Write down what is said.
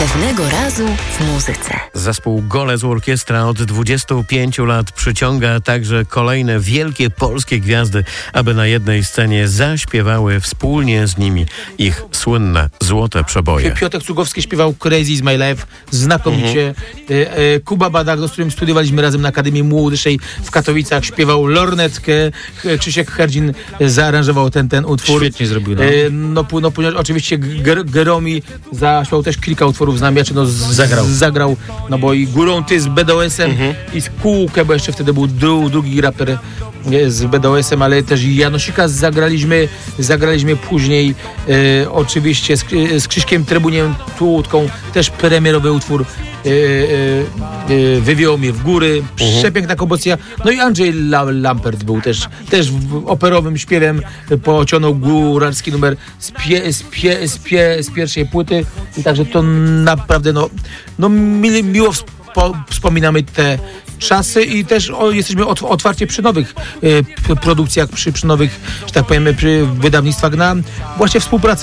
Pewnego razu w muzyce. Zespół Golec Orkiestra od 25 lat przyciąga także kolejne wielkie polskie gwiazdy, aby na jednej scenie zaśpiewały wspólnie z nimi ich słynne złote przeboje. Piotr Cugowski śpiewał Crazy is my life znakomicie. Kuba Badak, z którym studiowaliśmy razem na Akademii Młodszej w Katowicach, śpiewał Lornetkę. Krzysiek Herdzin zaaranżował ten utwór. Świetnie zrobił. Ponieważ oczywiście Geromi zaśpiewał też kilka utworów z nami, zagrał, no bo i Górą Ty z BDOS-em i z Kółkę, bo jeszcze wtedy był drugi raper z BDOS-em, ale też i Janosika zagraliśmy później oczywiście z Krzyśkiem Trebuniem Tłutką, też premierowy utwór Wywiało mnie w góry, przepiękna kompozycja. No i Andrzej Lampert był też operowym śpiewem pociągnął góralski numer z pierwszej płyty i także to naprawdę miło wspominamy te czasy i też jesteśmy otwarci przy nowych produkcjach, przy nowych, że tak powiem, przy wydawnictwach na właśnie współpracę.